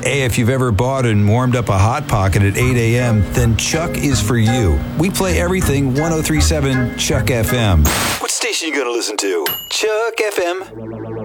Hey, if you've ever bought and warmed up a Hot Pocket at 8 a.m., then Chuck is for you. We play everything 103.7 Chuck FM. What station you gonna listen to? Chuck FM.